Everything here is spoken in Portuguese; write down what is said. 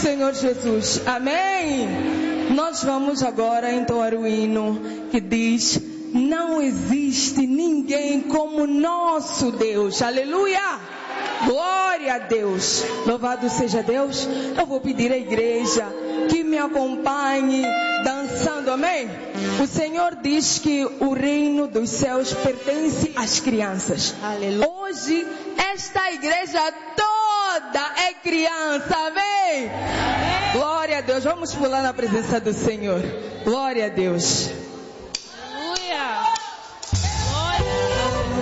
Senhor Jesus. Amém. Nós vamos agora entoar o hino que diz: não existe ninguém como nosso Deus. Aleluia. Glória a Deus. Louvado seja Deus. Eu vou pedir à igreja que me acompanhe dançando. Amém. O Senhor diz que o reino dos céus pertence às crianças. Aleluia. Hoje esta igreja toda é criança. Amém. Glória a Deus. Vamos pular na presença do Senhor. Glória a Deus.